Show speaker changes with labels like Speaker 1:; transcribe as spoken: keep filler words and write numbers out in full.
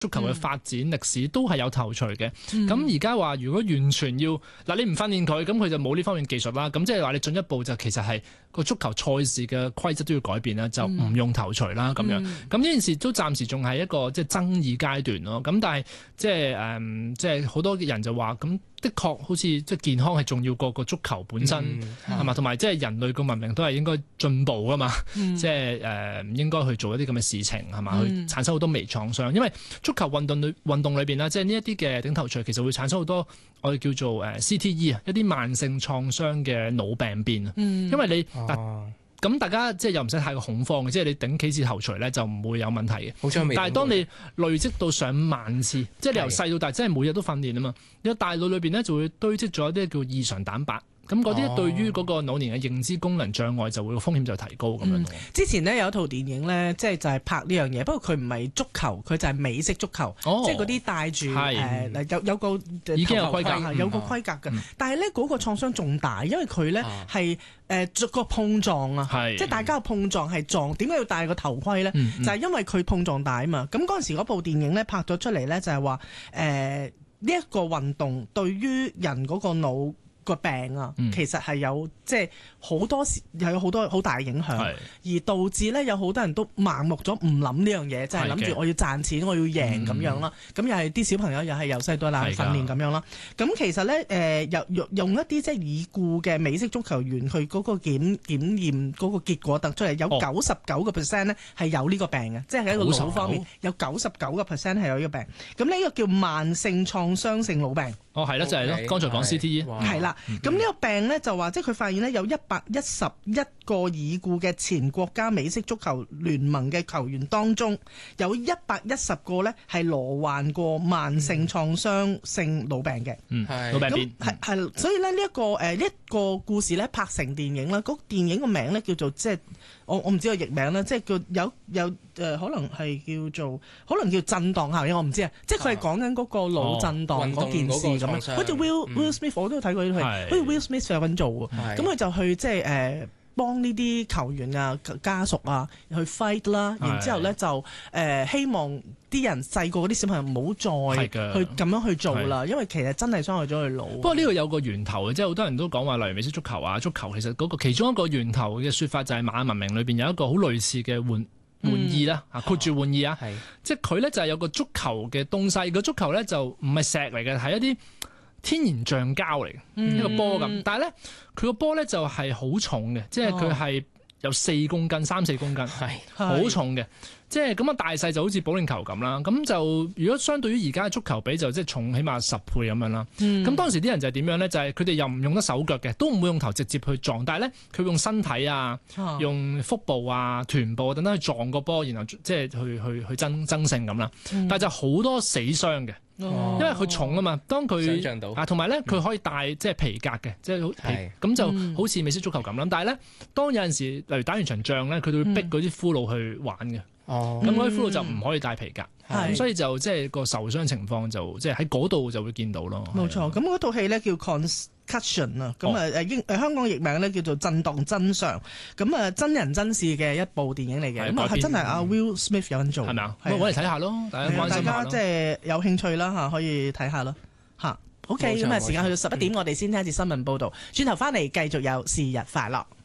Speaker 1: 足球嘅發展歷史都係有頭緒嘅。咁而家話如果完全要嗱，你唔訓練佢，咁佢就冇呢方面技術啦。咁即係話你進一步就其實係個足球賽事嘅規則都要改變啦，就唔用頭緒啦咁樣。咁呢件事都暫時仲係一個即係爭議階段咯。咁但係即係誒，即係好多人就話咁。的確好似即係健康係重要過個足球本身係嘛，同埋即係人類個文明都係應該進步噶嘛，嗯、即係誒唔應該去做一啲咁嘅事情係嘛，去產生好多微創傷。因為足球運動裏運動裏邊啦，即係呢一啲嘅頂頭鎚其實會產生好多我哋叫做誒 C T E 啊，一啲慢性創傷嘅腦病變啊，嗯、因為你嗱。啊咁大家即係又唔使太過恐慌嘅，即係你頂幾次頭鎚咧就唔會有問題嘅。但係當你累積到上萬次，即係你由細到大，即係每日都訓練啊嘛，你個大腦裏邊咧就會堆積咗一啲叫異常蛋白。咁嗰啲對於嗰個腦年嘅認知功能障礙就會風險就提高咁樣、嗯。之前呢有一套電影咧，即係就係拍呢樣嘢，不過佢唔係足球，佢就係美式足球，哦、即係嗰啲帶住誒嗱有有個已經有規格，有個規格嘅。嗯、但係咧嗰個創傷仲大，因為佢咧係誒逐個碰撞啊，是即係大家嘅碰撞係撞。點解要戴個頭盔咧？嗯嗯、就係因為佢碰撞大啊嘛。咁嗰陣時嗰部電影咧拍咗出嚟咧，就係話誒呢一個運動對於人嗰個腦個病啊，嗯、其實係有即係好多時又有好多好大嘅影響，是而導致咧有好多人都盲目咗，唔諗呢樣嘢，就係諗住我要賺錢，我要贏咁、嗯、樣啦。咁又係啲小朋友又係由細到大去訓練咁樣啦。咁的其實咧誒，又、呃、用用一啲即係已故嘅美式足球員去嗰個檢檢驗嗰個結果得出嚟，有九十九個 percent 咧係有呢個病嘅，即係喺個腦方面有九十九個 percent 係有呢個病。咁呢個叫慢性創傷性腦病。哦，係啦，就係咯，剛才講 C T E 係啦。咁呢個病咧就話，即係佢發現咧有一百一十一個已故嘅前國家美式足球聯盟嘅球員當中，有一百一十個咧係罹患過慢性創傷性腦病嘅。嗯，腦病變係係，所以咧呢一個誒呢一個故事咧拍成電影啦。嗰電影個名咧叫做即係我我唔知個譯名啦，即係叫有有誒、呃、可能係叫做可能叫震盪效應，我唔知啊。即係佢係講緊嗰個腦震盪嗰件事咁樣。好似 Will Will Smith 我都有睇過呢套戲，好似 Will Smith 有份做喎。咁佢就去即係誒幫呢啲球員啊家屬啊去 fight 啦，然之後咧就誒、呃、希望啲人細個嗰啲小朋友唔好再去咁樣去做啦，因為其實真係傷害咗佢腦。不過呢個有個源頭嘅，即係好多人都講話，例如美式足球啊，足球其實嗰個其中一個源頭嘅説法就係瑪雅文明裏邊有一個好類似嘅玩玩意啦，嚇括住玩意啊，即係佢咧就係有個足球嘅東西，個足球咧就唔係石嚟嘅，係一啲天然橡膠嚟嘅，嗯、一個波咁，但係咧佢個波咧就係好重嘅，即係佢係有四公斤、三四公斤，係好重嘅，即係咁啊大細就好似保齡球咁啦。咁就如果相對於而家嘅足球比，就即係重起碼十倍咁樣啦。咁、嗯、當時啲人就係點樣咧？就係佢哋又唔用得手腳嘅，都唔會用頭直接去撞，但係咧佢用身體啊、啊用腹部啊、臀部等等去撞個波，然後即係去去去爭爭勝咁啦。嗯、但係就好多死傷嘅。哦、因為佢重啊嘛，當佢啊同埋咧佢可以帶即係皮革嘅，即係咁是就好似美式足球咁啦。嗯、但係咧，當有陣時例如打完場仗咧，佢哋會逼嗰啲俘虜去玩嘅。哦，咁嗰啲俘虜就唔可以帶皮革，咁是所以就即係個受傷情況就即係喺嗰度就會見到咯。冇錯，咁嗰套戲咧叫 Concussion 啊，咁啊誒英誒香港譯名咧叫做震盪真相，咁啊真人真事嘅一部電影嚟嘅，咁啊係真係阿 Will Smith 有人做，係咪啊？我嚟睇下咯，大家關心下咯，大家即係有興趣啦嚇，可以睇下咯嚇。OK，咁啊時間去到十一點，我哋先聽一節新聞報導，轉頭翻嚟繼續有是日快樂。